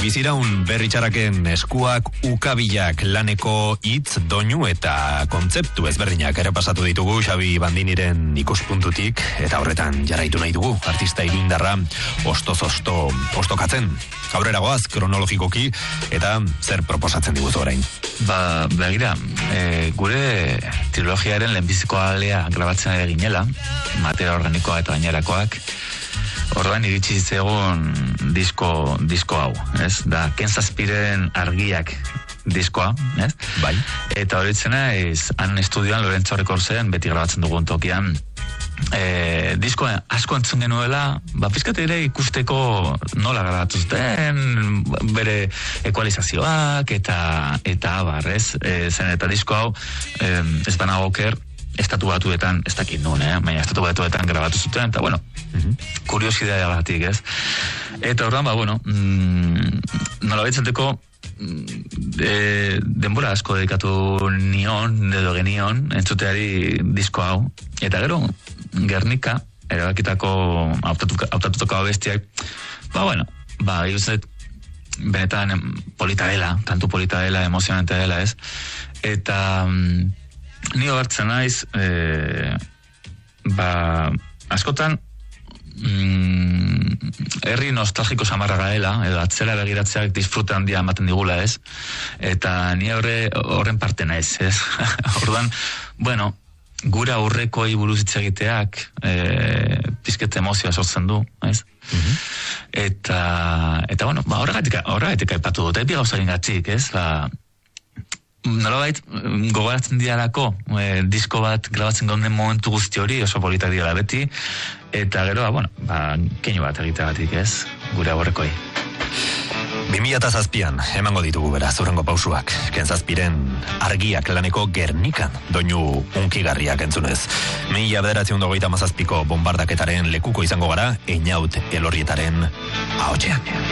Biziraun berritxaraken eskuak ukabilak laneko hitz, doinu eta kontzeptu ezberdinak errepasatu ditugu Xabi Bandiniren ikuspuntutik, eta horretan jarraitu nahi dugu artista iruindarra ostokatzen. Aurrera goaz, kronologikoki, eta zer proposatzen diguzu orain? Begira, gure trilogiaren lehenbiziko alea grabatzen ere ginela, materia organikoa eta gainerakoak, orduan iritsi zegoen disko hau, ez? Da, Ken Zazpiren Argiak diskoa, ez? Bai. Eta horitzena, han estudioan Lorentzo Rekorsen beti grabatzen dugun tokian, disko asko entzun genuela, pizkat ere ikusteko nola grabatu zuten, bere ekualizazioak eta abar, ez? Zen eta disko hau, ez banago oker, Estatu Batuetan, ez dakit nun, baina Estatu Batuetan grabatu zuten, eta bueno, kuriosidadea batik, ez? Eta orduan, nola baitzenteko, denbora asko dedikatu genion, entzuteari disko hau, eta gero, Gernika, erabakitako hautatutako abestiak, benetan polita dela, tantu polita dela, emozionante dela, ez? Eta ni obertzen naiz, askotan, herri nostalgiko samarra gaela, edo atzera begiratzeak disfrute handia ematen digula, ez? Eta ni horren parte naiz, ez? Orduan, gure aurrekoi buruz hitz egiteak pizket emozioa sortzen du, ez? Eta horregatik aipatu dut, epi gauzaren gatzik, ez? Nolabait, gogoratzen dialako, disko bat grabatzen gonden momentu guzti hori, oso politak diala beti, eta gero, keinu bat egiteagatik, ez? Gure aurrekoi. 2007an emango ditugu beraz hurrengo pausuak. Ken Zazpiren Argiak laneko Gernikan doinu unkigarriak entzunez. 1997ko bombardaketaren lekuko izango gara, Einaut Elorrietaren ahotsean.